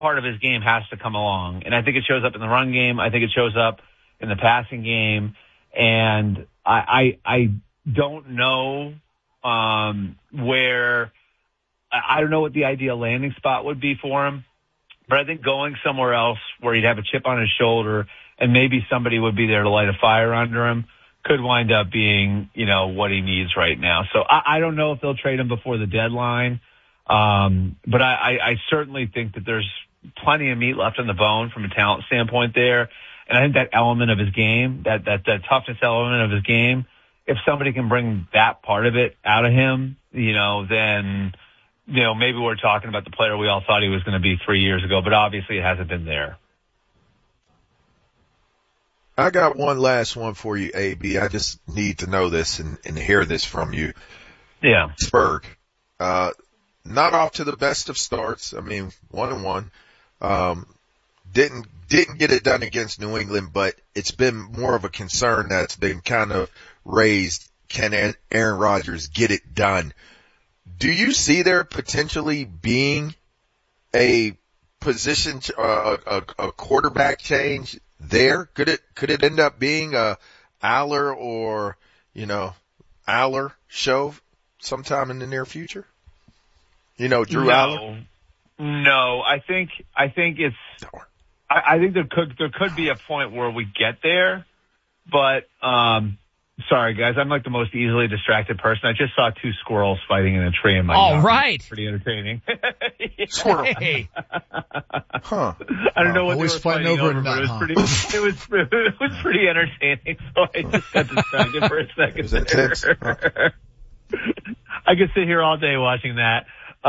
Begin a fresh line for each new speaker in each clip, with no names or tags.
part of his game has to come along. And I think it shows up in the run game. I think it shows up in the passing game. And I don't know where – I don't know what the ideal landing spot would be for him. But I think going somewhere else where he'd have a chip on his shoulder and maybe somebody would be there to light a fire under him could wind up being, what he needs right now. So I don't know if they'll trade him before the deadline. But I certainly think that there's plenty of meat left on the bone from a talent standpoint there. And I think that element of his game, that toughness element of his game, if somebody can bring that part of it out of him, then, maybe we're talking about the player we all thought he was going to be 3 years ago, but obviously it hasn't been there.
I got one last one for you, AB. I just need to know this and hear this from you.
Yeah.
Pittsburgh, not off to the best of starts. I mean, 1-1. Didn't get it done against New England, but it's been more of a concern that's been kind of raised. Can Aaron Rodgers get it done? Do you see there potentially being a position, a quarterback change there? Could it end up being a Aller or, Aller show sometime in the near future? Drew Aller?
No, I think it's, I think there could be a point where we get there, but, sorry guys, I'm like the most easily distracted person. I just saw two squirrels fighting in a tree in my yard.
All right.
Pretty entertaining.
Squirrel.
Hey.
Huh.
I don't know what they were
Always fighting
fighting
over
but
it
it was pretty entertaining. So I just got distracted for a second.
Is that tense?
I could sit here all day watching that.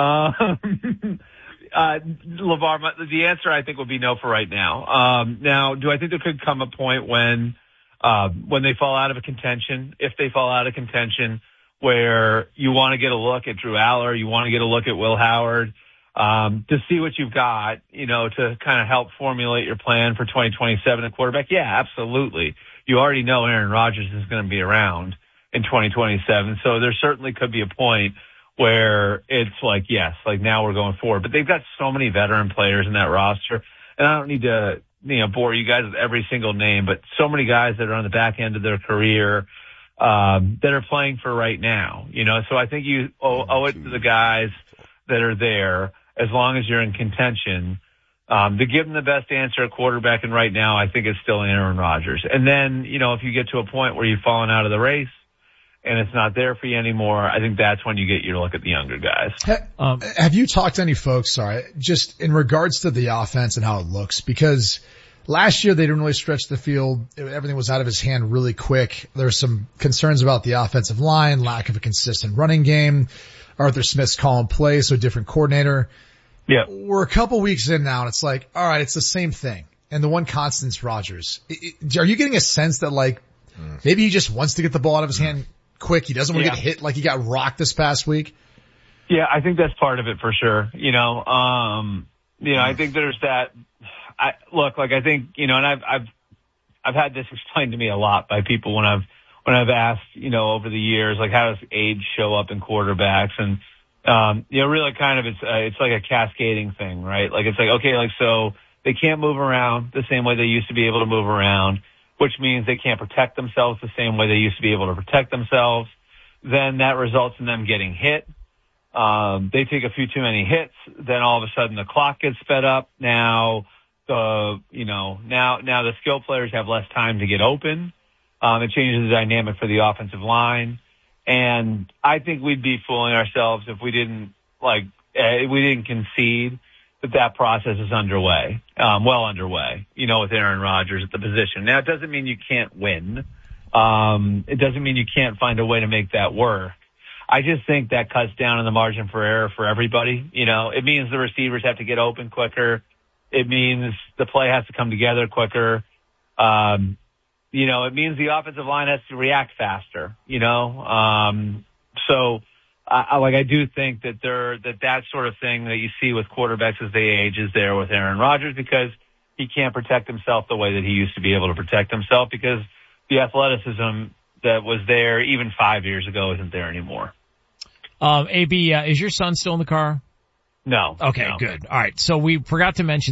LeVar, the answer I think would be no for right now. Now, do I think there could come a point when they fall out of a contention, if they fall out of contention, where you want to get a look at Drew Aller, you want to get a look at Will Howard, to see what you've got, to kind of help formulate your plan for 2027 at quarterback? Yeah, absolutely. You already know Aaron Rodgers is going to be around in 2027. So there certainly could be a point where it's like, yes, like now we're going forward. But they've got so many veteran players in that roster, and I don't need to, bore you guys with every single name, but so many guys that are on the back end of their career, that are playing for right now, so I think you owe it to the guys that are there, as long as you're in contention, to give them the best answer at quarterback. And right now, I think it's still Aaron Rodgers. And then, if you get to a point where you've fallen out of the race and it's not there for you anymore, I think that's when you get your look at the younger guys.
Have you talked to any folks, just in regards to the offense and how it looks? Because last year they didn't really stretch the field. Everything was out of his hand really quick. There's some concerns about the offensive line, lack of a consistent running game. Arthur Smith's calling plays, so a different coordinator.
Yeah.
We're a couple weeks in now, and it's like, all right, it's the same thing. And the one constant's Rodgers. Are you getting a sense that, maybe he just wants to get the ball out of his hand quick? He doesn't want to get hit like he got rocked this past week?
Yeah, I think that's part of it for sure. I think there's that. I think, and I've had this explained to me a lot by people when I've asked, over the years, how does age show up in quarterbacks? And, really kind of it's like a cascading thing, right? So they can't move around the same way they used to be able to move around, which means they can't protect themselves the same way they used to be able to protect themselves. Then that results in them getting hit. They take a few too many hits. Then all of a sudden the clock gets sped up. Now the skill players have less time to get open. It changes the dynamic for the offensive line. And I think we'd be fooling ourselves if we didn't concede that process is underway, well underway, with Aaron Rodgers at the position. Now, it doesn't mean you can't win. It doesn't mean you can't find a way to make that work. I just think that cuts down on the margin for error for everybody. It means the receivers have to get open quicker. It means the play has to come together quicker. It means the offensive line has to react faster, So I do think that that sort of thing that you see with quarterbacks as they age is there with Aaron Rodgers, because he can't protect himself the way that he used to be able to protect himself, because the athleticism that was there even 5 years ago isn't there anymore.
AB, is your son still in the car?
No.
Okay,
no.
good. All right. So we forgot to mention